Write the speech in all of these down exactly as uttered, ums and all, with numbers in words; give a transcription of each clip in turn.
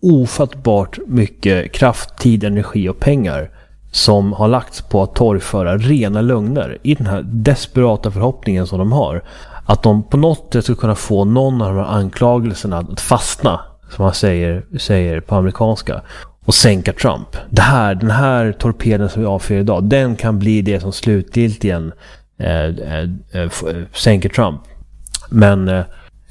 ofattbart mycket kraft, tid, energi och pengar som har lagts på att torgföra rena lögner i den här desperata förhoppningen som de har. Att de på något sätt ska kunna få någon av de här anklagelserna att fastna, som man säger, säger på amerikanska, och sänka Trump. Det här, den här torpeden som vi avfyrar idag, den kan bli det som slutgiltigen eh, eh, eh, sänker Trump. Men eh,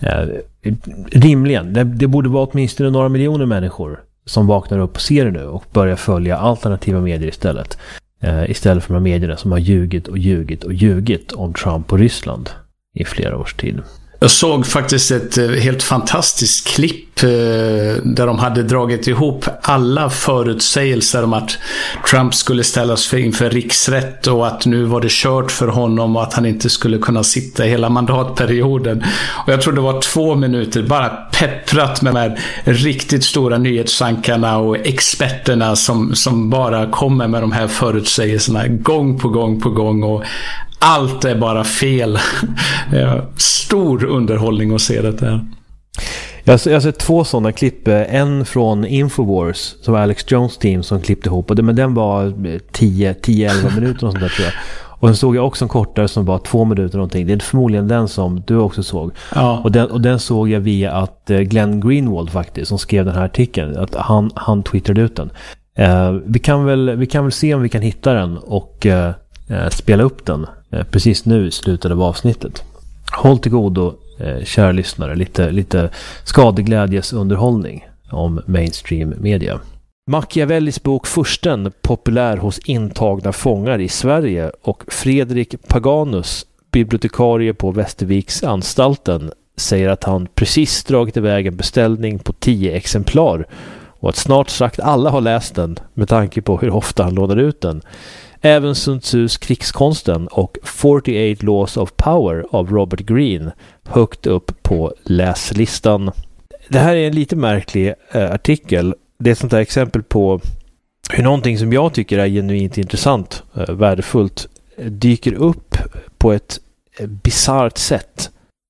rimligen, det, det borde vara åtminstone några miljoner människor som vaknar upp och ser det nu och börjar följa alternativa medier istället. Eh, istället för de medierna som har ljugit och ljugit och ljugit om Trump och Ryssland i flera års tid. Jag såg faktiskt ett helt fantastiskt klipp där de hade dragit ihop alla förutsägelser om att Trump skulle ställas inför riksrätt och att nu var det kört för honom och att han inte skulle kunna sitta hela mandatperioden. Och jag tror det var två minuter bara pepprat med de här riktigt stora nyhetsankarna och experterna som, som bara kommer med de här förutsägelserna gång på gång på gång, och allt är bara fel. Stor underhållning att se det här. Jag har sett två sådana klipp. En från Infowars som var Alex Jones team som klippte ihop. Och det, men den var tio till elva minuter och sånt där, tror jag. Och sen såg jag också en kortare som var två minuter någonting. Det är förmodligen den som du också såg. Ja. Och, den, och den såg jag via att Glenn Greenwald faktiskt, som skrev den här artikeln, att han, han twittrade ut den. Uh, vi, kan väl, vi kan väl se om vi kan hitta den och uh, uh, spela upp den uh, precis nu i slutet av avsnittet. Håll till godo, uh, kära lyssnare, lite, lite skadeglädjes underhållning om mainstream media. Machiavellis bok Fursten, populär hos intagna fångar i Sverige, och Fredrik Paganus, bibliotekarie på Västerviksanstalten, säger att han precis dragit iväg en beställning på tio exemplar och att snart sagt alla har läst den med tanke på hur ofta han lånar ut den. Även Sun Tzus Krigskonsten och fyrtioåtta Laws of Power av Robert Greene högt upp på läslistan. Det här är en lite märklig eh, artikel. Det är ett sånt här exempel på hur någonting som jag tycker är genuint intressant, eh, värdefullt, eh, dyker upp på ett eh, bizarrt sätt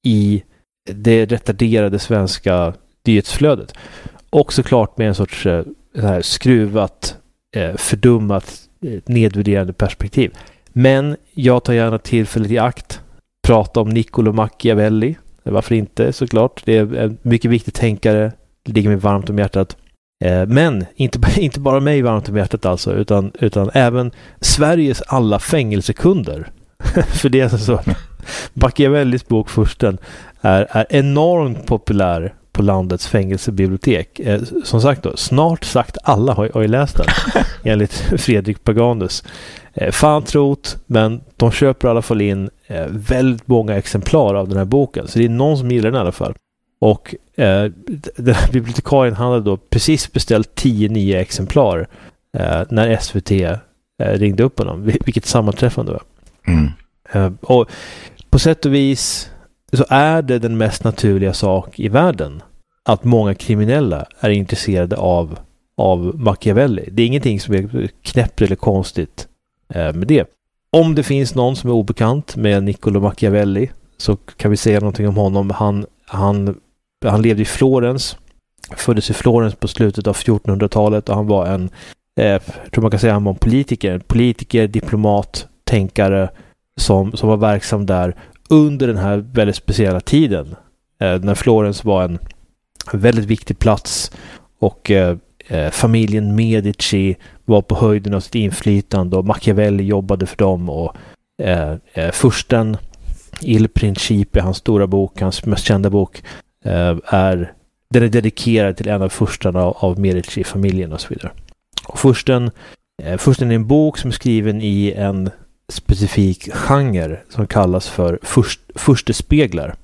i det retarderade svenska nyhetsflödet. Och såklart med en sorts eh, här skruvat, eh, fördummat, eh, nedvärderande perspektiv. Men jag tar gärna tillfället i akt, prata om Niccolo Machiavelli. Varför inte, såklart. Det är en mycket viktig tänkare, det ligger mig varmt om hjärtat. Eh, men inte, inte bara mig varmt om hjärtat alltså, utan, utan även Sveriges alla fängelsekunder. För det är så. Machiavellis bok Fursten är, är enormt populär på landets fängelsebibliotek. Eh, som sagt då, snart sagt alla har, har ju läst den enligt Fredrik Paganus. Eh, fan trot, men de köper i alla fall in eh, väldigt många exemplar av den här boken, så det är någon som gillar den i alla fall. Och eh, den här bibliotekarien hade då precis beställt tio nya exemplar eh, när S V T eh, ringde upp honom, vilket sammanträffande var. Mm. Eh, och på sätt och vis så är det den mest naturliga sak i världen att många kriminella är intresserade av, av Machiavelli. Det är ingenting som är knäppt eller konstigt eh, med det. Om det finns någon som är obekant med Niccolo Machiavelli så kan vi säga någonting om honom. Han, han, han levde i Florens, föddes i Florens på slutet av fjortonhundratalet, och han var en, eh, jag tror man kan säga han var en politiker, politiker, diplomat, tänkare som, som var verksam där under den här väldigt speciella tiden eh, när Florens var en väldigt viktig plats, och eh, familjen Medici var på höjden av sitt inflytande, och Machiavelli jobbade för dem, och eh, eh, Fursten Il Principe, hans stora bok, hans mest kända bok, eh, är den är dedikerad till en av furstarna av, av Medici-familjen och så vidare. Och Fursten, eh, Fursten är en bok som är skriven i en specifik genre som kallas för furst, furstespeglar.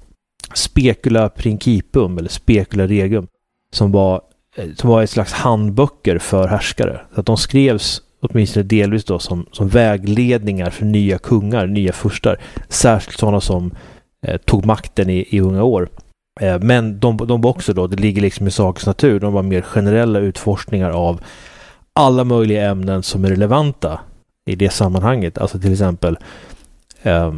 Specula principum eller specula regum, som var, som var ett slags handböcker för härskare. Så att de skrevs åtminstone delvis då som, som vägledningar för nya kungar, nya furstar. Särskilt sådana som eh, tog makten i, i unga år. Eh, men de, de var också då, det ligger liksom i sakens natur, de var mer generella utforskningar av alla möjliga ämnen som är relevanta i det sammanhanget. Alltså till exempel eh,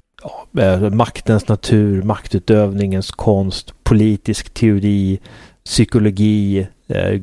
ja, maktens natur, maktutövningens konst, politisk teori, psykologi, eh,